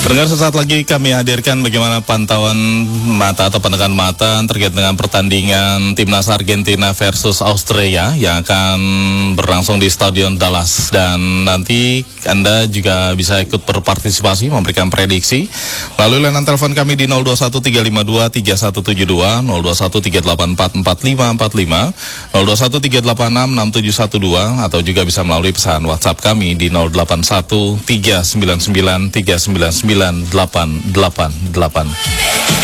Pendengar, sesaat lagi kami hadirkan bagaimana pantauan mata atau pandangan mata terkait dengan pertandingan Timnas Argentina versus Austria yang akan berlangsung di Stadion Dallas. Dan nanti Anda juga bisa ikut berpartisipasi, memberikan prediksi melalui layanan telepon kami di 0213523172, 0213844545, 0213866712, atau juga bisa melalui pesan WhatsApp kami di 081399399888.